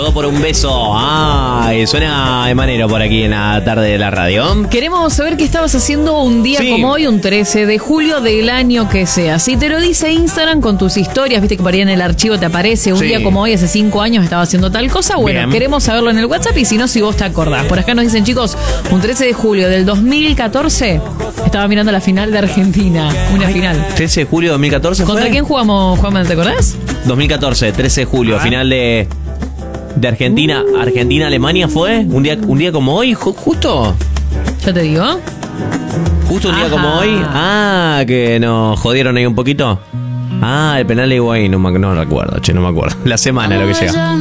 Todo por un beso. Ay, suena de manera por aquí en la tarde de la radio. Queremos saber qué estabas haciendo un día como hoy, un 13 de julio del año que sea. Si te lo dice Instagram con tus historias, viste que por ahí en el archivo te aparece un día como hoy, hace 5 años estaba haciendo tal cosa. Bueno, bien, queremos saberlo en el WhatsApp y si no, si vos te acordás. Por acá nos dicen, chicos, un 13 de julio del 2014 estaba mirando la final de Argentina. Una final. 13 de julio de 2014 ¿Contra quién jugamos, Juanma? ¿Te acordás? 2014, 13 de julio, final de Argentina. Argentina-Alemania fue un día como hoy, justo. Ya te digo. Justo un día como hoy. Que nos jodieron ahí un poquito. El penal de Higuaín, no recuerdo, no me acuerdo. La semana lo que llega.